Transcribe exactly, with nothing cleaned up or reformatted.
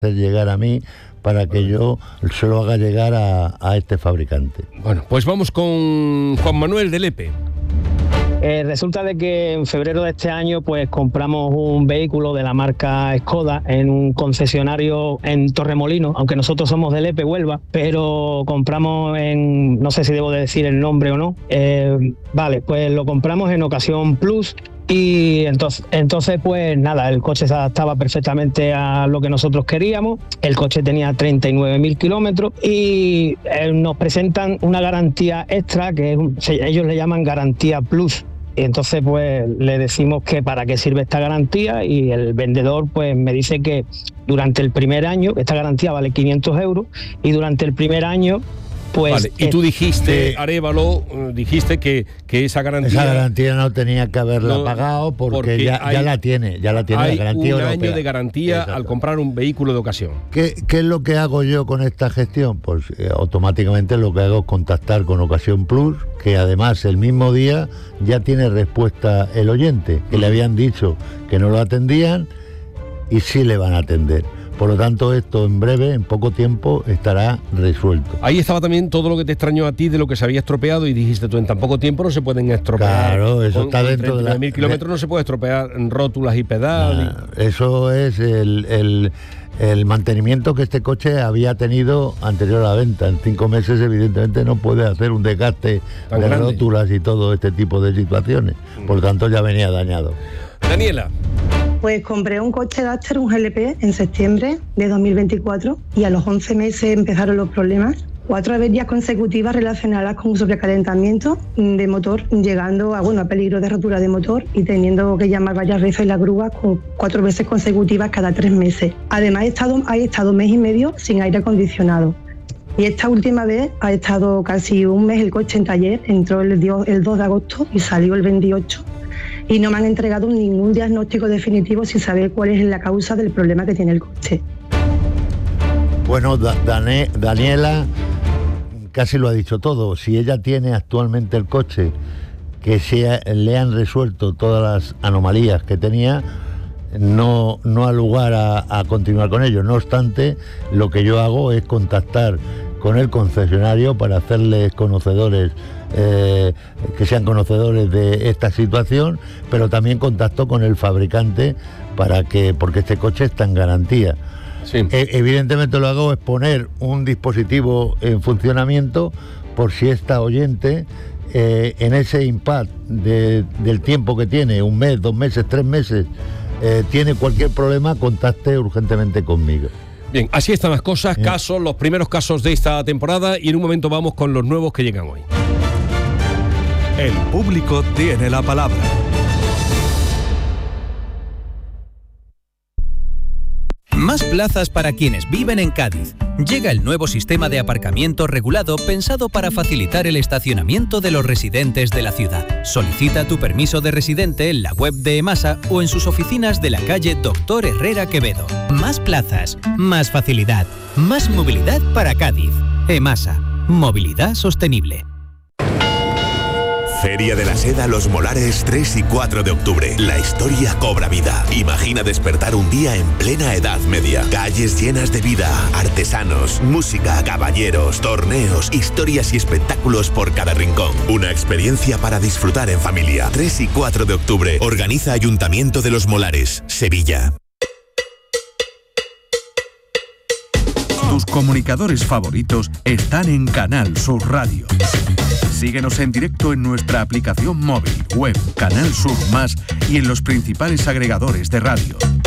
llegar a mí para que yo se lo haga llegar a, a este fabricante. Bueno, pues vamos con Juan Manuel de Lepe. Eh, resulta de que en febrero de este año pues compramos un vehículo de la marca Skoda en un concesionario en Torremolinos, aunque nosotros somos de Lepe, Huelva, pero compramos en, no sé si debo de decir el nombre o no, eh, vale, pues lo compramos en Ocasión Plus. Y entonces, entonces, pues nada, el coche se adaptaba perfectamente a lo que nosotros queríamos. El coche tenía treinta y nueve mil kilómetros y eh, nos presentan una garantía extra que es un, ellos le llaman garantía plus. Y entonces pues le decimos que para qué sirve esta garantía y el vendedor pues me dice que durante el primer año, esta garantía vale quinientos euros y durante el primer año pues... Vale, y tú dijiste, Arévalo, dijiste que, que esa garantía... Esa garantía no tenía que haberla no, pagado porque, porque ya, hay, ya la tiene, ya la tiene hay la garantía un europea. Año de garantía Exacto. al comprar un vehículo de ocasión. ¿Qué, ¿Qué es lo que hago yo con esta gestión? Pues eh, automáticamente lo que hago es contactar con Ocasión Plus, que además el mismo día ya tiene respuesta el oyente, que le habían dicho que no lo atendían y sí le van a atender. Por lo tanto, esto en breve, en poco tiempo, estará resuelto. Ahí estaba también todo lo que te extrañó a ti de lo que se había estropeado y dijiste tú, en tan poco tiempo no se pueden estropear. Claro, eso con, está con dentro de la... mil kilómetros no se puede estropear rótulas y pedales. Nah, eso es el, el, el mantenimiento que este coche había tenido anterior a la venta. En cinco meses, evidentemente, no puede hacer un desgaste tan de grande. Rótulas y todo este tipo de situaciones. Por lo tanto, ya venía dañado. Daniela. Pues compré un coche Duster, un G L P, en septiembre de dos mil veinticuatro y a los once meses empezaron los problemas. Cuatro averías consecutivas relacionadas con un sobrecalentamiento de motor, llegando a, bueno, a peligro de rotura de motor y teniendo que llamar varias veces la grúa con cuatro veces consecutivas cada tres meses. Además, he estado, he estado un mes y medio sin aire acondicionado. Y esta última vez ha estado casi un mes el coche en taller, entró el, el dos de agosto y salió el veintiocho. Y no me han entregado ningún diagnóstico definitivo sin saber cuál es la causa del problema que tiene el coche. Bueno, da- Dane- Daniela casi lo ha dicho todo. Si ella tiene actualmente el coche que se, le han resuelto todas las anomalías que tenía, no, no ha lugar a, a continuar con ello. No obstante, lo que yo hago es contactar con el concesionario para hacerles conocedores, eh, que sean conocedores de esta situación, pero también contacto con el fabricante para que, porque este coche está en garantía. Sí. E- evidentemente lo que hago es poner un dispositivo en funcionamiento por si esta oyente eh, en ese impasse de, del tiempo que tiene, un mes, dos meses, tres meses, eh, tiene cualquier problema, contacte urgentemente conmigo. Bien, así están las cosas, Bien. casos, los primeros casos de esta temporada y en un momento vamos con los nuevos que llegan hoy. El público tiene la palabra. Más plazas para quienes viven en Cádiz. Llega el nuevo sistema de aparcamiento regulado pensado para facilitar el estacionamiento de los residentes de la ciudad. Solicita tu permiso de residente en la web de EMASA o en sus oficinas de la calle Doctor Herrera Quevedo. Más plazas, más facilidad, más movilidad para Cádiz. EMASA, movilidad sostenible. Feria de la Seda Los Molares tres y cuatro de octubre. La historia cobra vida. Imagina despertar un día en plena Edad Media. Calles llenas de vida, artesanos, música, caballeros, torneos, historias y espectáculos por cada rincón. Una experiencia para disfrutar en familia. tres y cuatro de octubre. Organiza Ayuntamiento de Los Molares, Sevilla. Tus comunicadores favoritos están en Canal Sur Radio. Síguenos en directo en nuestra aplicación móvil, web, Canal Sur Más y en los principales agregadores de radio.